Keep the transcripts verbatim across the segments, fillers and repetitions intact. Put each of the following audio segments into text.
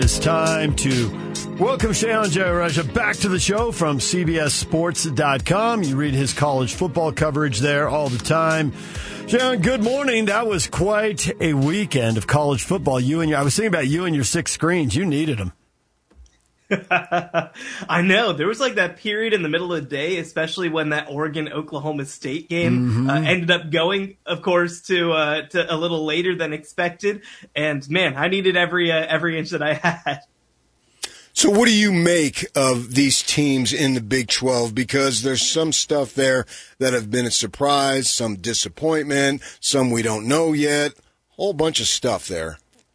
It's time to welcome Shehan Jeyarajah back to the show from C B S Sports dot com. You read his college football coverage there all the time. Shehan, good morning. That was quite a weekend of college football. You and your, I was thinking about you and your six screens. You needed them. I know. There was like that period in the middle of the day, especially when that Oregon-Oklahoma State game Mm-hmm. uh, ended up going, of course, to uh, to a little later than expected. And man, I needed every uh, every inch that I had. So what do you make of these teams in the Big twelve? Because there's some stuff there that have been a surprise, some disappointment, some we don't know yet, whole bunch of stuff there.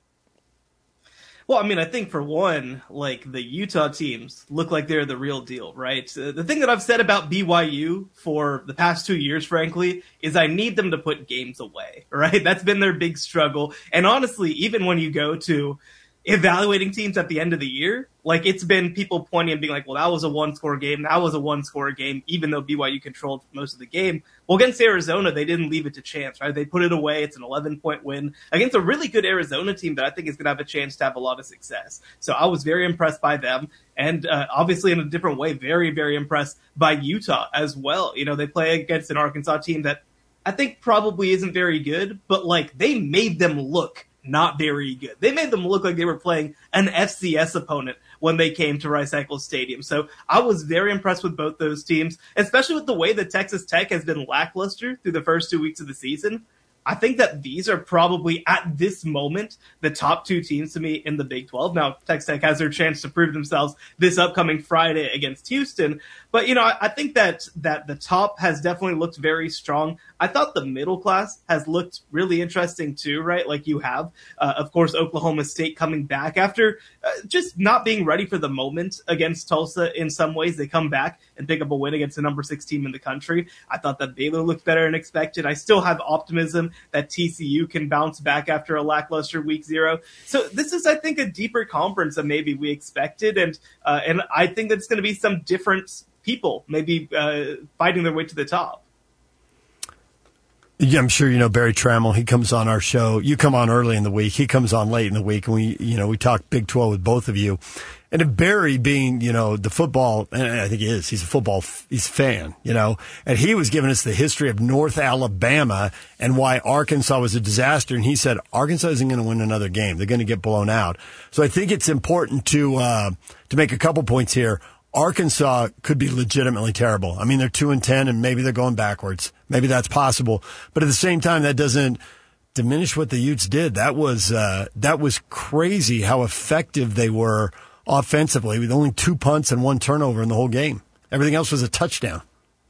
Well, I mean, I think for one, like the Utah teams look like they're the real deal, right? Uh, the thing that I've said about B Y U for the past two years, frankly, is I need them to put games away, right? That's been their big struggle. And honestly, even when you go to evaluating teams at the end of the year, like it's been people pointing and being like, well, that was a one-score game, that was a one-score game, even though B Y U controlled most of the game. Well, against Arizona, they didn't leave it to chance, right? They put it away. It's an eleven-point win against a really good Arizona team that I think is going to have a chance to have a lot of success. So I was very impressed by them. And uh, obviously in a different way, very, very impressed by Utah as well. You know, they play against an Arkansas team that I think probably isn't very good, but like they made them look not very good. They made them look like they were playing an F C S opponent when they came to Rice-Eccles Stadium. So I was very impressed with both those teams, especially with the way that Texas Tech has been lackluster through the first two weeks of the season. I think that these are probably, at this moment, the top two teams to me in the Big twelve. Now, Texas Tech has their chance to prove themselves this upcoming Friday against Houston. But, you know, I, I think that that the top has definitely looked very strong. I thought the middle class has looked really interesting, too, right? Like you have, uh, of course, Oklahoma State coming back after uh, just not being ready for the moment against Tulsa in some ways. They come back and pick up a win against the number six team in the country. I thought that Baylor looked better than expected. I still have optimism that T C U can bounce back after a lackluster week zero. So this is, I think, a deeper conference than maybe we expected. And uh, and I think that's going to be some different people maybe uh, fighting their way to the top. Yeah, I'm sure you know Barry Trammell. He comes on our show. You come on early in the week. He comes on late in the week. And we, you know, we talk Big twelve with both of you. And if Barry being, you know, the football, and I think he is, he's a football, he's a fan, you know, and he was giving us the history of North Alabama and why Arkansas was a disaster. And he said, Arkansas isn't going to win another game. They're going to get blown out. So I think it's important to, uh, to make a couple points here. Arkansas could be legitimately terrible. I mean, they're two and ten and maybe they're going backwards. Maybe that's possible. But at the same time, that doesn't diminish what the Utes did. That was, uh, that was crazy how effective they were offensively with only two punts and one turnover in the whole game. Everything else was a touchdown.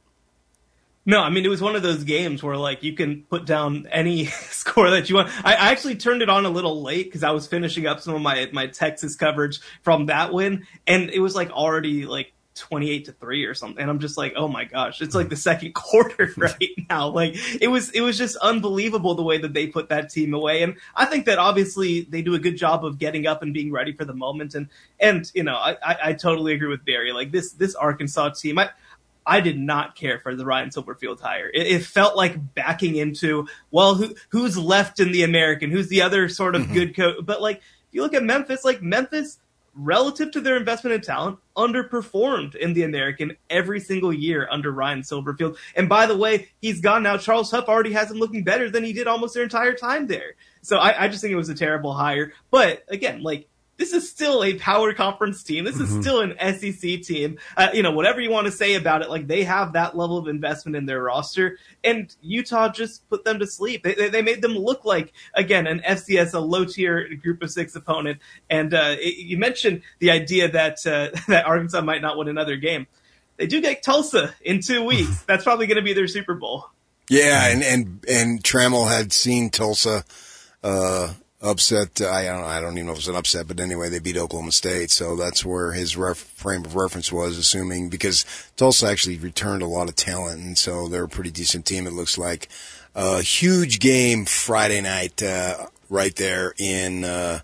No, I mean, it was one of those games where, like, you can put down any score that you want. I, I actually turned it on a little late because I was finishing up some of my, my Texas coverage from that win, and it was, like, already, like, twenty-eight to three or something. And I'm just like, oh my gosh, it's like the second quarter right now. Like it was, it was just unbelievable the way that they put that team away. And I think that obviously they do a good job of getting up and being ready for the moment. And, and, you know, I, I, I totally agree with Barry. Like this, this Arkansas team, I, I did not care for the Ryan Silverfield hire. It, it felt like backing into, well, who, who's left in the American? Who's the other sort of mm-hmm. good coach? But like, if you look at Memphis, like Memphis, relative to their investment in talent, underperformed in the American every single year under Ryan Silverfield. And by the way, he's gone now. Charles Huff already has him looking better than he did almost their entire time there. So I, I just think it was a terrible hire. But again, like, this is still a power conference team. This is mm-hmm. still an S E C team. Uh, you know, whatever you want to say about it, like they have that level of investment in their roster, and Utah just put them to sleep. They, they made them look like, again, an F C S, a low tier group of six opponent. And uh, it, you mentioned the idea that uh, that Arkansas might not win another game. They do get Tulsa in two weeks. That's probably going to be their Super Bowl. Yeah, and and and Trammell had seen Tulsa. Uh, Upset, I don't I don't even know if it was an upset, but anyway, they beat Oklahoma State, so that's where his ref, frame of reference was, assuming, because Tulsa actually returned a lot of talent, and so they're a pretty decent team, it looks like. A uh, huge game Friday night, uh, right there in uh,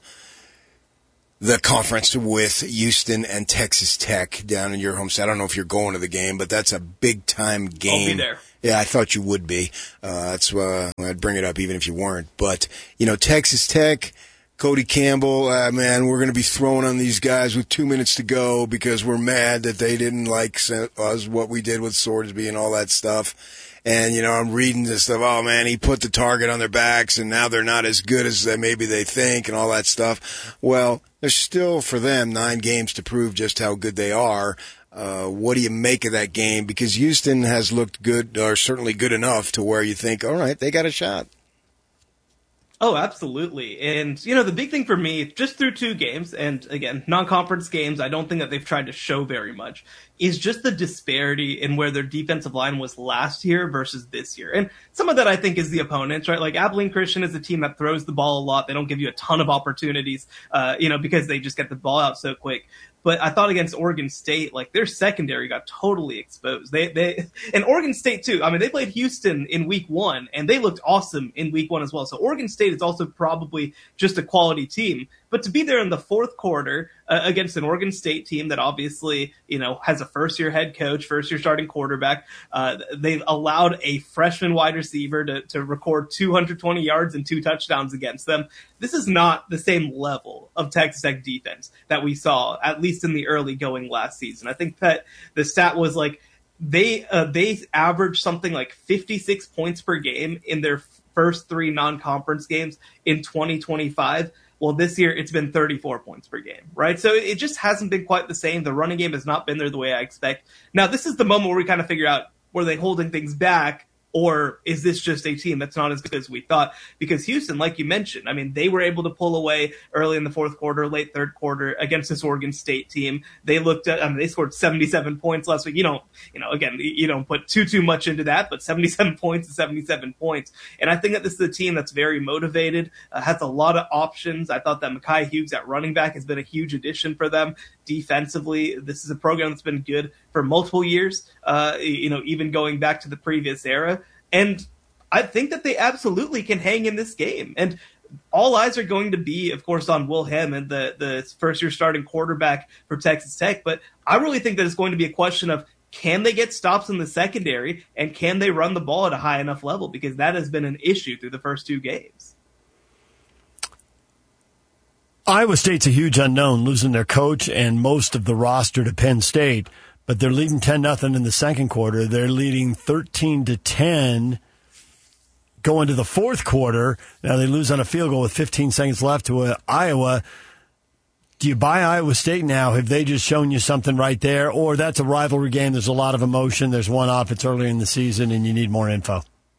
the conference with Houston and Texas Tech down in your home state. I don't know if you're going to the game, but that's a big-time game. I'll be there. Yeah, I thought you would be. Uh, that's uh, I'd bring it up even if you weren't. But, you know, Texas Tech Cody Campbell, uh, man, we're going to be throwing on these guys with two minutes to go because we're mad that they didn't like us what we did with Swordsby and all that stuff. And, you know, I'm reading this stuff, oh, man, he put the target on their backs, and now they're not as good as they, maybe they think and all that stuff. Well, there's still, for them, nine games to prove just how good they are. Uh, what do you make of that game? Because Houston has looked good, or certainly good enough to where you think, all right, they got a shot. Oh, absolutely. And, you know, the big thing for me, just through two games, and again, non-conference games, I don't think that they've tried to show very much, is just the disparity in where their defensive line was last year versus this year. And some of that, I think, is the opponents, right? Like, Abilene Christian is a team that throws the ball a lot. They don't give you a ton of opportunities, uh, you know, because they just get the ball out so quick. But I thought against Oregon State, like, their secondary got totally exposed. They, they, and Oregon State too. I mean, they played Houston in week one and they looked awesome in week one as well. So Oregon State is also probably just a quality team. But to be there in the fourth quarter uh, against an Oregon State team that obviously, you know, has a first year head coach, first year starting quarterback, uh, they've allowed a freshman wide receiver to, to record two hundred twenty yards and two touchdowns against them. This is not the same level of Texas Tech defense that we saw, at least in the early going last season. I think that the stat was like they, uh, they averaged something like fifty-six points per game in their first three non-conference games in twenty twenty-five. Well, this year it's been thirty-four points per game, right? So it just hasn't been quite the same. The running game has not been there the way I expect. Now, this is the moment where we kind of figure out, were they holding things back? Or is this just a team that's not as good as we thought? Because Houston, like you mentioned, I mean, they were able to pull away early in the fourth quarter, late third quarter against this Oregon State team. They looked at, I mean, they scored seventy-seven points last week. You don't, you know, again, you don't put too, too much into that, but seventy-seven points is seventy-seven points. And I think that this is a team that's very motivated, uh, has a lot of options. I thought that Mekhi Hughes at running back has been a huge addition for them. Defensively, this is a program that's been good for multiple years, uh, you know, even going back to the previous era. And I think that they absolutely can hang in this game. And all eyes are going to be, of course, on Will Hammond, the, the first-year starting quarterback for Texas Tech. But I really think that it's going to be a question of, can they get stops in the secondary, and can they run the ball at a high enough level? Because that has been an issue through the first two games. Iowa State's a huge unknown, losing their coach and most of the roster to Penn State. But they're leading ten nothing in the second quarter. They're leading thirteen to ten going to the fourth quarter. Now they lose on a field goal with fifteen seconds left to uh, Iowa. Do you buy Iowa State now? Have they just shown you something right there? Or that's a rivalry game. There's a lot of emotion. There's one off. It's early in the season and you need more info.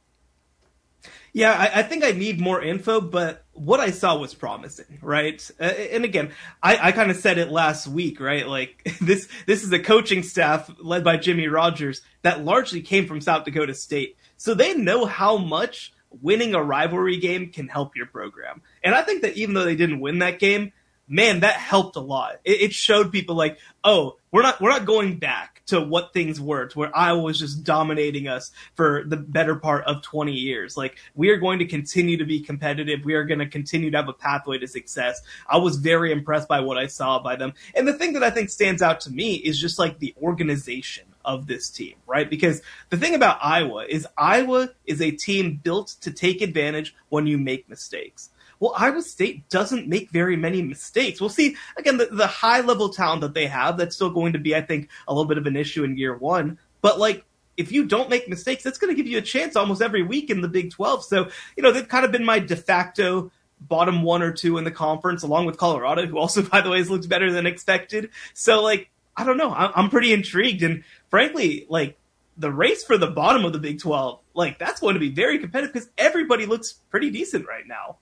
Yeah, I, I think I need more info, but what I saw was promising, right? Uh, and again, I, I kind of said it last week, right? Like this, this is a coaching staff led by Jimmy Rogers that largely came from South Dakota State. So they know how much winning a rivalry game can help your program. And I think that even though they didn't win that game, man, that helped a lot. It, it showed people like, oh, we're not, we're not going back to what things were, to where Iowa was just dominating us for the better part of twenty years. Like, we are going to continue to be competitive. We are going to continue to have a pathway to success. I was very impressed by what I saw by them. And the thing that I think stands out to me is just like the organization of this team, right? Because the thing about Iowa is Iowa is a team built to take advantage when you make mistakes. Well, Iowa State doesn't make very many mistakes. We'll see, again, the, the high-level talent that they have, that's still going to be, I think, a little bit of an issue in year one. But, like, if you don't make mistakes, that's going to give you a chance almost every week in the Big twelve. So, you know, they've kind of been my de facto bottom one or two in the conference, along with Colorado, who also, by the way, has looked better than expected. So, like, I don't know. I'm pretty intrigued. And, frankly, like, the race for the bottom of the Big twelve, like, that's going to be very competitive because everybody looks pretty decent right now.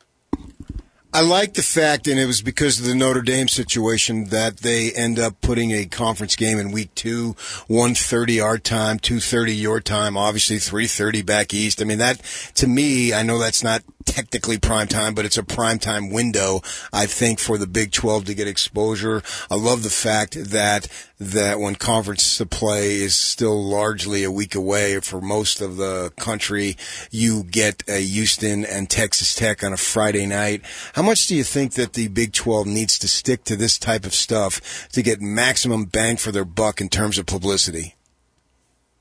I like the fact, and it was because of the Notre Dame situation, that they end up putting a conference game in week two, one thirty our time, two thirty your time, obviously three thirty back east. I mean, that, to me, I know that's not technically prime time, but it's a prime time window, I think, for the Big twelve to get exposure. I love the fact that that when conference play is still largely a week away for most of the country, you get a Houston and Texas Tech on a Friday night. How much do you think that the Big twelve needs to stick to this type of stuff to get maximum bang for their buck in terms of publicity?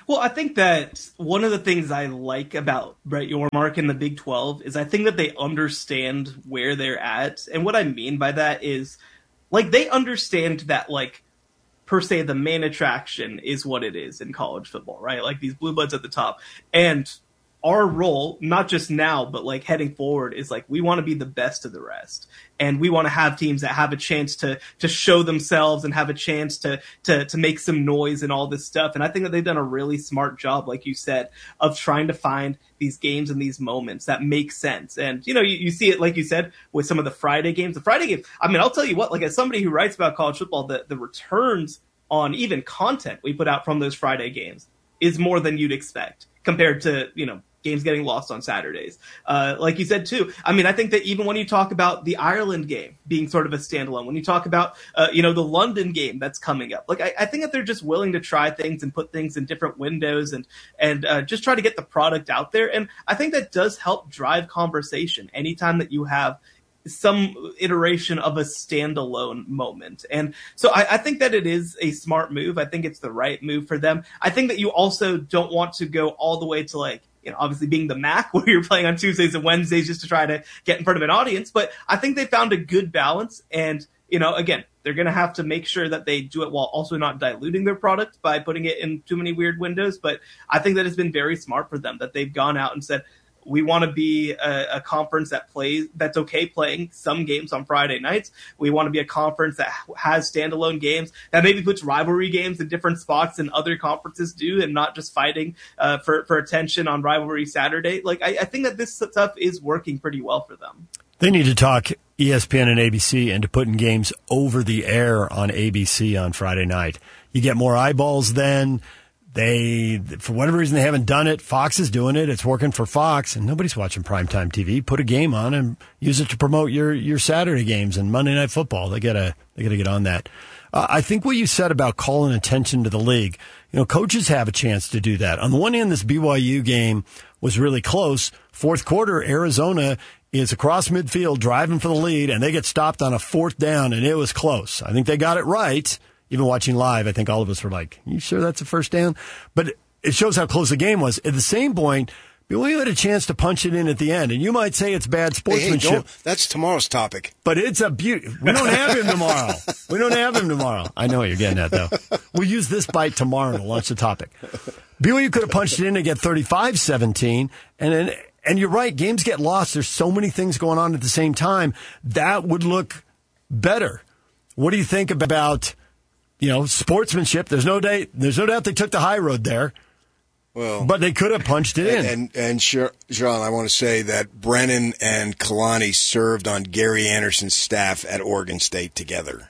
Well, I think that one of the things I like about Brett Yormark and the Big twelve is I think that they understand where they're at. And what I mean by that is, like, they understand that, like, per se, the main attraction is what it is in college football, right? Like, these blue bloods at the top. And our role, not just now, but like heading forward, is like we want to be the best of the rest, and we want to have teams that have a chance to to show themselves and have a chance to to to make some noise and all this stuff. And I think that they've done a really smart job, like you said, of trying to find these games and these moments that make sense. And you know, you, you see it, like you said, with some of the Friday games. The Friday games, I mean, I'll tell you what, like as somebody who writes about college football, the the returns on even content we put out from those Friday games is more than you'd expect compared to, you know, games getting lost on Saturdays. Uh, like you said, too, I mean, I think that even when you talk about the Ireland game being sort of a standalone, when you talk about, uh, you know, the London game that's coming up, like I, I think that they're just willing to try things and put things in different windows and, and uh, just try to get the product out there. And I think that does help drive conversation anytime that you have some iteration of a standalone moment. And so I, I think that it is a smart move. I think it's the right move for them. I think that you also don't want to go all the way to like, you know, obviously being the M A C where you're playing on Tuesdays and Wednesdays just to try to get in front of an audience. But I think they found a good balance. And, you know, again, they're going to have to make sure that they do it while also not diluting their product by putting it in too many weird windows. But I think that it's been very smart for them that they've gone out and said, we want to be a, a conference that plays, that's okay playing some games on Friday nights. We want to be a conference that has standalone games, that maybe puts rivalry games in different spots than other conferences do, and not just fighting uh, for, for attention on rivalry Saturday. Like, I, I think that this stuff is working pretty well for them. They need to talk E S P N and A B C into putting games over the air on A B C on Friday night. You get more eyeballs then. They, for whatever reason, they haven't done it. Fox is doing it. It's working for Fox, and nobody's watching primetime T V. Put a game on and use it to promote your, your Saturday games and Monday Night Football. They gotta, they gotta get on that. Uh, I think what you said about calling attention to the league, you know, coaches have a chance to do that. On the one hand, this B Y U game was really close. Fourth quarter, Arizona is across midfield driving for the lead, and they get stopped on a fourth down, and it was close. I think they got it right. Even watching live, I think all of us were like, you sure that's a first down? But it shows how close the game was. At the same point, B Y U had a chance to punch it in at the end. And you might say it's bad sportsmanship. Hey, hey, that's tomorrow's topic. But it's a beauty. We don't have him tomorrow. We don't have him tomorrow. I know what you're getting at, though. We'll use this bite tomorrow to launch the topic. B Y U could have punched it in and get thirty-five seventeen. And then, and you're right, games get lost. There's so many things going on at the same time. That would look better. What do you think about... You know, sportsmanship. There's no doubt. There's no doubt they took the high road there. Well, but they could have punched it and, in. And and sure, Sean, I want to say that Brennan and Kalani served on Gary Anderson's staff at Oregon State together.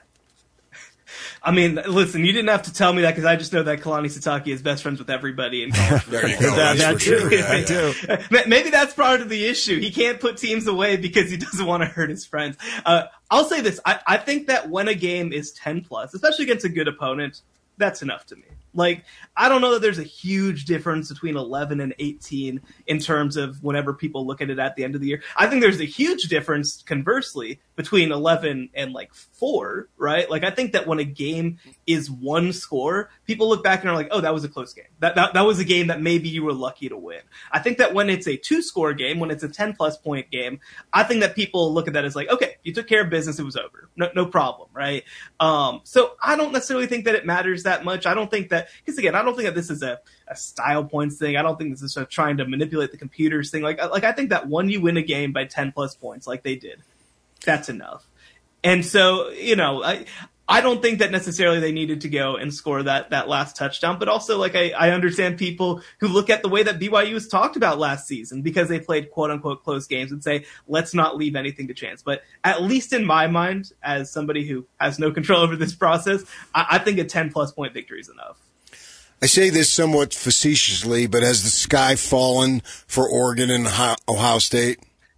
I mean, listen, you didn't have to tell me that because I just know that Kalani Sitake is best friends with everybody in college. There you go. that, that too. Sure. Yeah, that yeah. too. Maybe that's part of the issue. He can't put teams away because he doesn't want to hurt his friends. Uh, I'll say this. I, I think that when a game is ten plus, especially against a good opponent, that's enough to me. Like, I don't know that there's a huge difference between eleven and eighteen in terms of whenever people look at it at the end of the year. I think there's a huge difference, conversely, between eleven and, like, four, right? Like, I think that when a game is one score, people look back and are like, oh, that was a close game. That, that, that was a game that maybe you were lucky to win. I think that when it's a two-score game, when it's a ten-plus point game, I think that people look at that as like, okay, you took care of business, it was over. No, no problem, right? Um, so I don't necessarily think that it matters that much. I don't think that, because again, I don't think that this is a, a style points thing. I don't think this is a trying to manipulate the computers thing. Like, like I think that when you win a game by ten plus points, like they did, that's enough. And so, you know, I, I don't think that necessarily they needed to go and score that, that last touchdown, but also, like, I, I understand people who look at the way that B Y U was talked about last season because they played quote unquote close games and say, let's not leave anything to chance. But at least in my mind, as somebody who has no control over this process, I, I think a ten plus point victory is enough. I say this somewhat facetiously, but has the sky fallen for Oregon and Ohio State?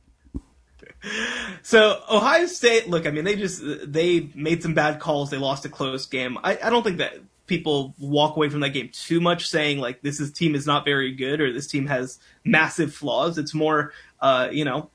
So Ohio State, look, I mean, they just, they made some bad calls. They lost a close game. I, I don't think that people walk away from that game too much saying like, this is, team is not very good or this team has massive flaws. It's more, uh, you know,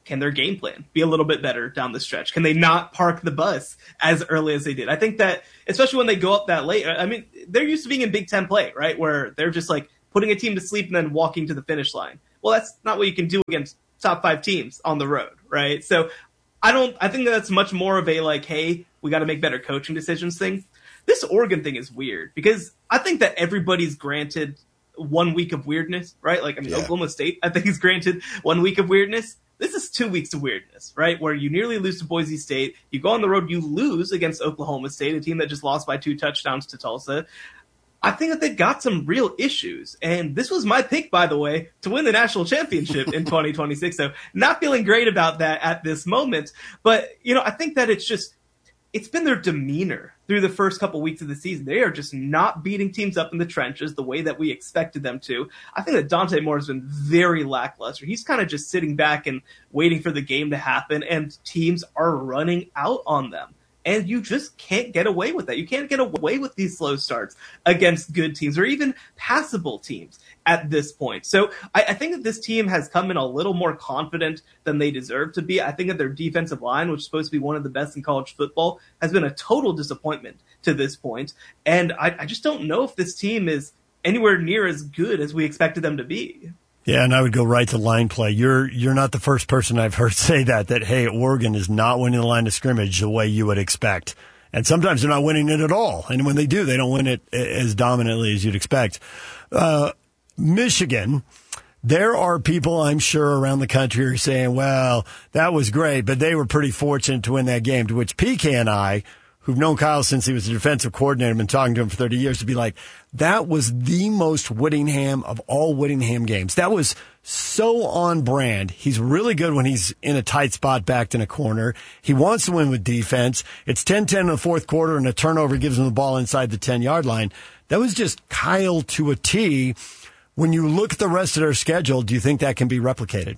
can their game plan be a little bit better down the stretch? Can they not park the bus as early as they did? I think that, especially when they go up that late, I mean, they're used to being in Big Ten play, right? Where they're just like putting a team to sleep and then walking to the finish line. Well, that's not what you can do against top five teams on the road, right? So I don't, I think that's much more of a like, hey, we got to make better coaching decisions thing. This Oregon thing is weird because I think that everybody's granted one week of weirdness, right? Like, I mean, yeah. Oklahoma State, I think, is granted one week of weirdness. This is two weeks of weirdness, right? Where you nearly lose to Boise State. You go on the road, you lose against Oklahoma State, a team that just lost by two touchdowns to Tulsa. I think that they've got some real issues. And this was my pick, by the way, to win the national championship in twenty twenty-six. So not feeling great about that at this moment. But, you know, I think that it's just, it's been their demeanor through the first couple weeks of the season. They are just not beating teams up in the trenches the way that we expected them to. I think that Dante Moore has been very lackluster. He's kind of just sitting back and waiting for the game to happen, and teams are running out on them. And you just can't get away with that. You can't get away with these slow starts against good teams or even passable teams at this point. So I, I think that this team has come in a little more confident than they deserve to be. I think that their defensive line, which is supposed to be one of the best in college football, has been a total disappointment to this point. And I, I just don't know if this team is anywhere near as good as we expected them to be. Yeah, and I would go right to line play. You're you're not the first person I've heard say that, that, hey, Oregon is not winning the line of scrimmage the way you would expect. And sometimes they're not winning it at all. And when they do, they don't win it as dominantly as you'd expect. Uh, Michigan, there are people, I'm sure, around the country who are saying, well, that was great, but they were pretty fortunate to win that game, to which P K and I, who've known Kyle since he was a defensive coordinator, been talking to him for thirty years, to be like, that was the most Whittingham of all Whittingham games. That was so on brand. He's really good when he's in a tight spot backed in a corner. He wants to win with defense. It's ten ten in the fourth quarter, and a turnover gives him the ball inside the ten-yard line. That was just Kyle to a T. When you look at the rest of their schedule, do you think that can be replicated?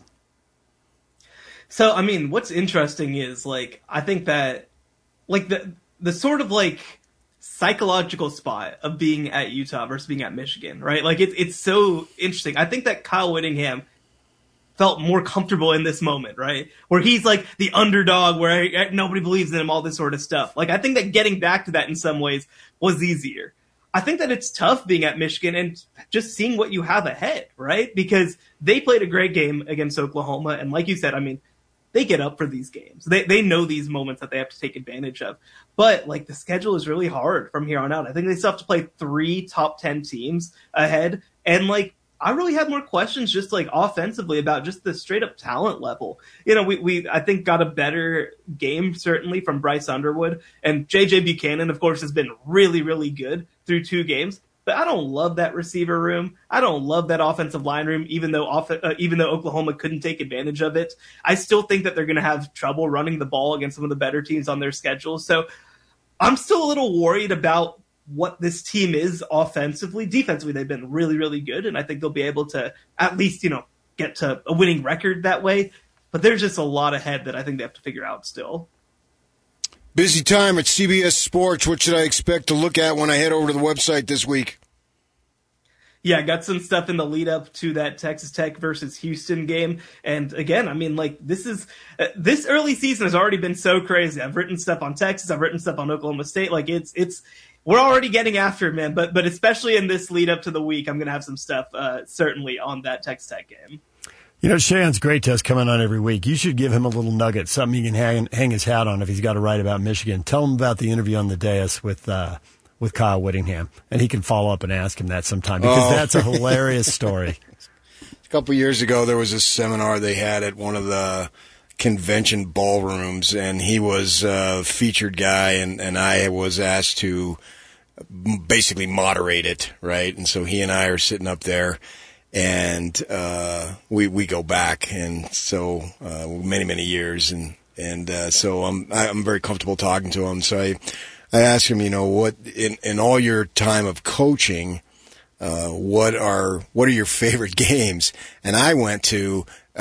So, I mean, what's interesting is, like, I think that, like, the the sort of like psychological spot of being at Utah versus being at Michigan, right? Like it's it's so interesting. I think that Kyle Whittingham felt more comfortable in this moment, right? Where he's like the underdog, where nobody believes in him, all this sort of stuff. Like I think that getting back to that in some ways was easier. I think that it's tough being at Michigan and just seeing what you have ahead, right? Because they played a great game against Oklahoma, and like you said, I mean, they get up for these games. They they know these moments that they have to take advantage of. But, like, the schedule is really hard from here on out. I think they still have to play three top ten teams ahead. And, like, I really have more questions just, like, offensively about just the straight-up talent level. You know, we, we I think, got a better game, certainly, from Bryce Underwood. And J J Buchanan, of course, has been really, really good through two games. But I don't love that receiver room. I don't love that offensive line room, even though off, uh, even though Oklahoma couldn't take advantage of it. I still think that they're going to have trouble running the ball against some of the better teams on their schedule. So I'm still a little worried about what this team is offensively. Defensively, they've been really, really good, and I think they'll be able to at least, you know, get to a winning record that way. But there's just a lot ahead that I think they have to figure out still. Busy time at C B S Sports. What should I expect to look at when I head over to the website this week? Yeah, got some stuff in the lead up to that Texas Tech versus Houston game. And again, I mean, like this is, uh, this early season has already been so crazy. I've written stuff on Texas. I've written stuff on Oklahoma State. Like it's, it's, we're already getting after it, man. But, but especially in this lead up to the week, I'm going to have some stuff, uh, certainly on that Texas Tech game. You know, Shane's great to us coming on every week. You should give him a little nugget, something he can hang, hang his hat on if he's got to write about Michigan. Tell him about the interview on the dais with, uh, with Kyle Whittingham, and he can follow up and ask him that sometime because oh. that's a hilarious story. A couple of years ago, there was a seminar they had at one of the convention ballrooms, and he was a featured guy, and, and I was asked to basically moderate it, right? And so he and I are sitting up there, and uh, we we go back, and so uh, many many years, and and uh, so I'm I'm very comfortable talking to him. So I. I asked him, you know, what in, in all your time of coaching, uh, what are what are your favorite games? And I went to uh,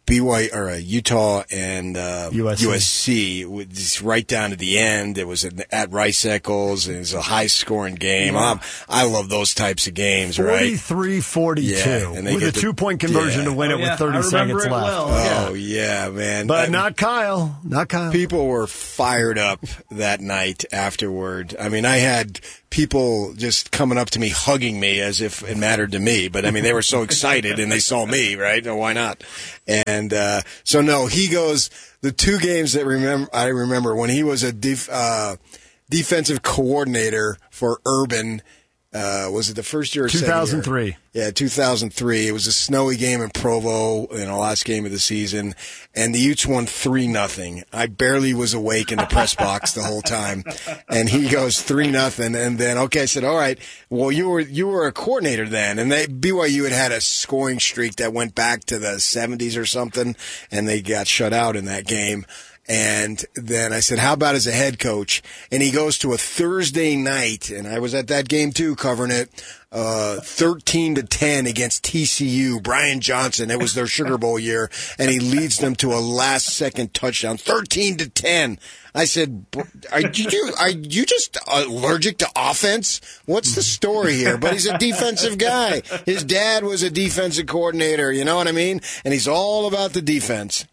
B Y or uh, Utah and uh, U S C. U S C, it was right down to the end. It was at Rice Eccles. It was a high-scoring game. Yeah. Um, I love those types of games, right? forty-three forty-two Yeah, and they with a get the- two-point conversion yeah. to win Oh, it yeah, with thirty I remember seconds it left. well. Oh, yeah, man. But I- not Kyle. Not Kyle. People were fired up that night afterward. I mean, I had people just coming up to me, hugging me as if it mattered to me. But, I mean, they were so excited, and they saw me, right? No, why not? And uh, so, no, he goes, the two games that remember I remember when he was a def, uh, defensive coordinator for Urban, uh, was it the first year or two second year? thousand three. Yeah, two thousand three. It was a snowy game in Provo, you know, last game of the season, and the Utes won three nothing. I barely was awake in the press box the whole time, and he goes three nothing, and then okay, I said, all right, well, you were you were a coordinator then, and they B Y U had had a scoring streak that went back to the seventies or something, and they got shut out in that game. And then I said, how about as a head coach? And he goes to a Thursday night, and I was at that game too, covering it, uh, thirteen to ten against T C U. Brian Johnson, it was their Sugar Bowl year, and he leads them to a last second touchdown, thirteen to ten. I said, are you, are you just allergic to offense? What's the story here? But he's a defensive guy. His dad was a defensive coordinator, you know what I mean? And he's all about the defense.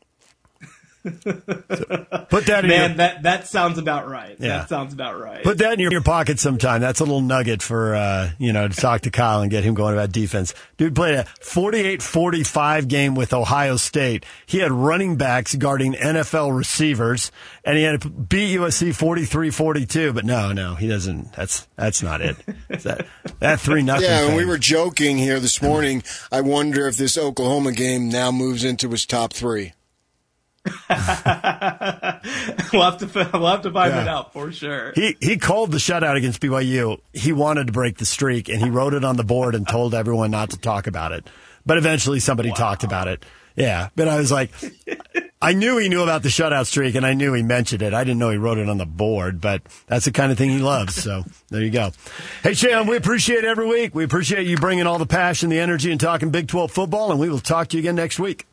Put that in Man, your, that, that sounds about right. Yeah. That sounds about right. put that in your, your pocket sometime. That's a little nugget for, uh, you know, to talk to Kyle and get him going about defense. Dude played a forty-eight forty-five game with Ohio State. He had running backs guarding N F L receivers, and he had to beat U S C forty-three forty-two. But no, no, he doesn't. That's that's not it. It's that that three nothing. Yeah, and thing. we were joking here this morning. I wonder if this Oklahoma game now moves into his top three. we'll have to we'll have to find Yeah. it out for sure. He he called the shutout against B Y U. He wanted to break the streak, and he wrote it on the board and told everyone not to talk about it. But eventually somebody wow. talked about it. Yeah, but I was like, I knew he knew about the shutout streak, and I knew he mentioned it. I didn't know he wrote it on the board, but that's the kind of thing he loves. So there you go. Hey, Shayon, we appreciate it every week. We appreciate you bringing all the passion, the energy, and talking Big twelve football, and we will talk to you again next week.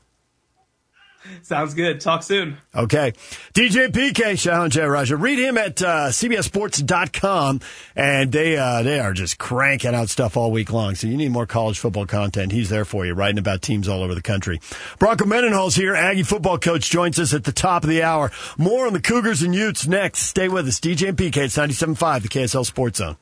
Sounds good. Talk soon. Okay. D J P K, Shayon Jayaraja. Read him at uh, C B S Sports dot com, and they uh, they are just cranking out stuff all week long. So you need more college football content. He's there for you, writing about teams all over the country. Bronco Mendenhall's here. Aggie football coach joins us at the top of the hour. More on the Cougars and Utes next. Stay with us. D J and P K, it's ninety-seven point five, the K S L Sports Zone.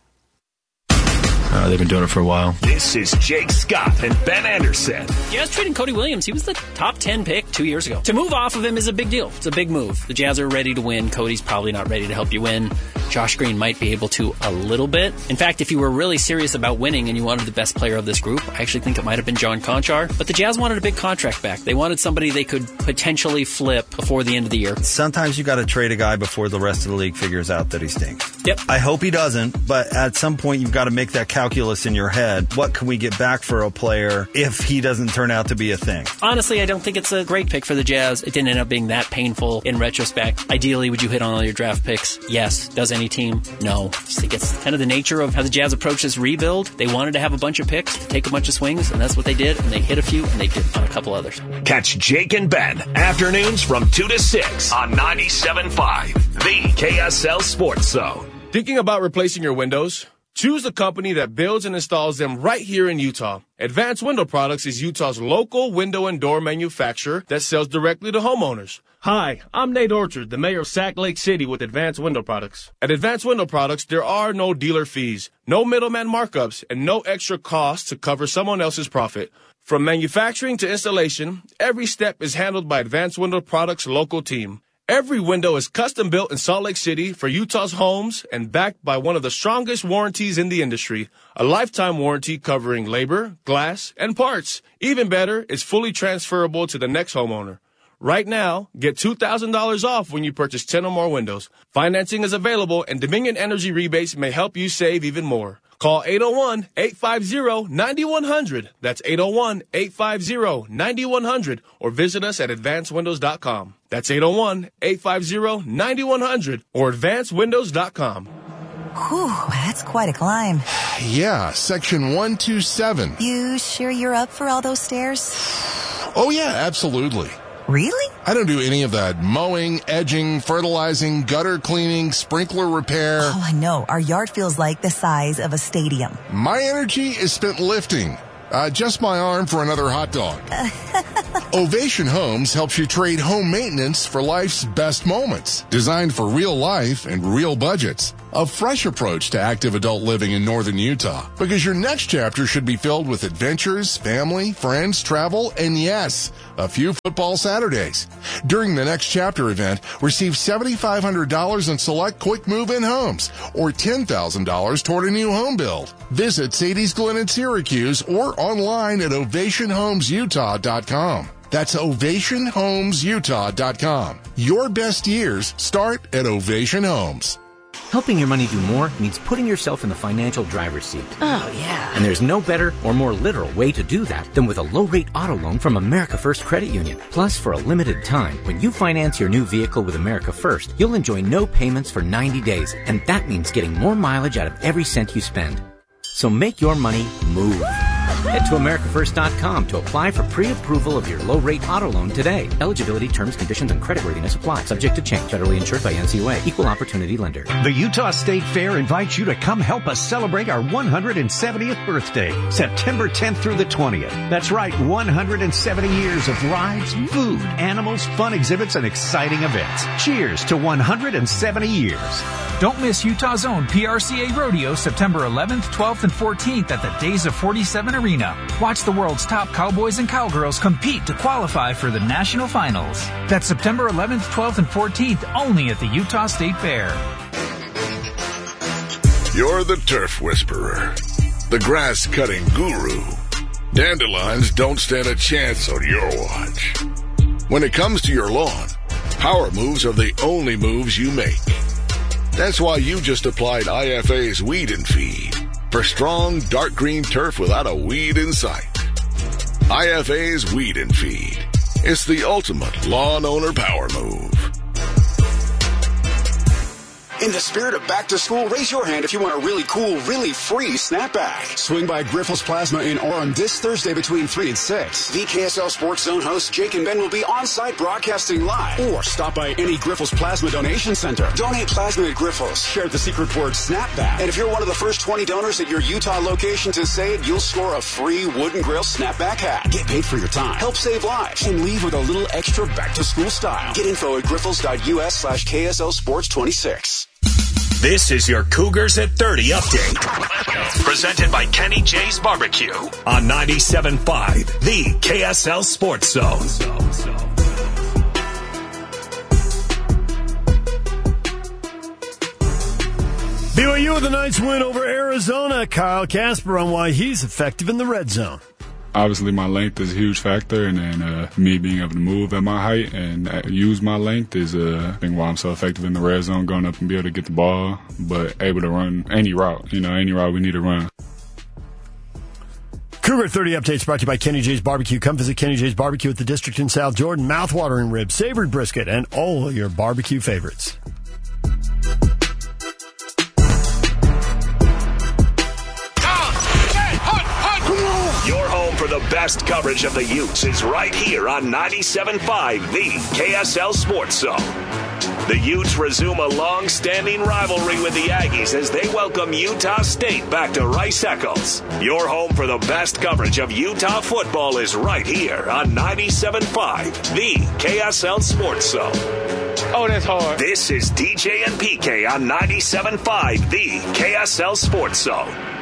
Uh, they've been doing it for a while. This is Jake Scott and Ben Anderson. Jazz trading Cody Williams. He was the top ten pick two years ago. To move off of him is a big deal. It's a big move. The Jazz are ready to win. Cody's probably not ready to help you win. Josh Green might be able to a little bit. In fact, if you were really serious about winning and you wanted the best player of this group, I actually think it might have been John Conchar. But the Jazz wanted a big contract back. They wanted somebody they could potentially flip before the end of the year. Sometimes you got to trade a guy before the rest of the league figures out that he stinks. Yep. I hope he doesn't, but at some point you've got to make that calculus in your head. What can we get back for a player if he doesn't turn out to be a thing? Honestly, I don't think it's a great pick for the Jazz. It didn't end up being that painful in retrospect. Ideally, would you hit on all your draft picks? Yes. Does any team? No. I just think it's kind of the nature of how the Jazz approach this rebuild. They wanted to have a bunch of picks, to take a bunch of swings, and that's what they did, and they hit a few, and they did on a couple others. Catch Jake and Ben afternoons from two to six on ninety-seven point five, the K S L Sports Zone. Thinking about replacing your windows? Choose a company that builds and installs them right here in Utah. Advanced Window Products is Utah's local window and door manufacturer that sells directly to homeowners. Hi, I'm Nate Orchard, the mayor of Sac Lake City with Advanced Window Products. At Advanced Window Products, there are no dealer fees, no middleman markups, and no extra costs to cover someone else's profit. From manufacturing to installation, every step is handled by Advanced Window Products' local team. Every window is custom built in Salt Lake City for Utah's homes and backed by one of the strongest warranties in the industry, a lifetime warranty covering labor, glass, and parts. Even better, it's fully transferable to the next homeowner. Right now, get two thousand dollars off when you purchase ten or more windows. Financing is available, and Dominion Energy rebates may help you save even more. Call eight oh one, eight five zero, nine one zero zero. That's eight oh one, eight five zero, nine one zero zero. Or visit us at advanced windows dot com. That's eight oh one, eight five zero, nine one zero zero or advanced windows dot com. Whew, that's quite a climb. Yeah, section one two seven. You sure you're up for all those stairs? Oh, yeah, absolutely. Really? I don't do any of that mowing, edging, fertilizing, gutter cleaning, sprinkler repair. Oh, I know. Our yard feels like the size of a stadium. My energy is spent lifting. Uh, just my arm for another hot dog. Ovation Homes helps you trade home maintenance for life's best moments. Designed for real life and real budgets. A fresh approach to active adult living in northern Utah. Because your next chapter should be filled with adventures, family, friends, travel, and yes, a few football Saturdays. During the Next Chapter event, receive seven thousand five hundred dollars in select quick move-in homes or ten thousand dollars toward a new home build. Visit Sadie's Glen in Syracuse or online at ovation homes utah dot com. That's ovation homes utah dot com. Your best years start at Ovation Homes. Helping your money do more means putting yourself in the financial driver's seat. Oh, yeah. And there's no better or more literal way to do that than with a low-rate auto loan from America First Credit Union. Plus, for a limited time, when you finance your new vehicle with America First, you'll enjoy no payments for ninety days. And that means getting more mileage out of every cent you spend. So make your money move. Head to america first dot com to apply for pre-approval of your low-rate auto loan today. Eligibility, terms, conditions, and creditworthiness apply. Subject to change. Federally insured by N C U A. Equal opportunity lender. The Utah State Fair invites you to come help us celebrate our one hundred seventieth birthday, September tenth through the twentieth. That's right, one hundred seventy years of rides, food, animals, fun exhibits, and exciting events. Cheers to one hundred seventy years. Don't miss Utah's own P R C A Rodeo September eleventh, twelfth, and fourteenth at the Days of forty-seven Arena. Watch the world's top cowboys and cowgirls compete to qualify for the national finals. That's September eleventh, twelfth, and fourteenth only at the Utah State Fair. You're the turf whisperer, the grass-cutting guru. Dandelions don't stand a chance on your watch. When it comes to your lawn, power moves are the only moves you make. That's why you just applied I F A's Weed and Feed for strong, dark green turf without a weed in sight. I F A's Weed and Feed. It's the ultimate lawn owner power move. In the spirit of back to school, raise your hand if you want a really cool, really free snapback. Swing by Grifols Plasma in Orem this Thursday between three and six. The K S L Sports Zone host Jake and Ben will be on site broadcasting live. Or stop by any Grifols Plasma donation center. Donate plasma at Grifols. Share the secret word snapback. And if you're one of the first twenty donors at your Utah location to say it, you'll score a free wooden grill snapback hat. Get paid for your time. Help save lives. And leave with a little extra back to school style. Get info at grifols dot U S slash K S L Sports twenty-six. This is your Cougars at thirty update. Presented by Kenny J's Barbecue on ninety-seven point five, the K S L Sports Zone. B Y U with a nice win over Arizona. Kyle Casper on why he's effective in the red zone. Obviously, my length is a huge factor, and then uh, me being able to move at my height and uh, use my length is uh, I think why I'm so effective in the red zone, going up and be able to get the ball, but able to run any route, you know, any route we need to run. Cougar thirty updates brought to you by Kenny J's Barbecue. Come visit Kenny J's Barbecue at the District in South Jordan. Mouth-watering ribs, savory brisket, and all your barbecue favorites. Your home for the best coverage of the Utes is right here on ninety-seven point five, the K S L Sports Zone. The Utes resume a long-standing rivalry with the Aggies as they welcome Utah State back to Rice Eccles. Your home for the best coverage of Utah football is right here on ninety-seven point five, the K S L Sports Zone. Oh, that's hard. This is D J and P K on ninety-seven point five, the K S L Sports Zone.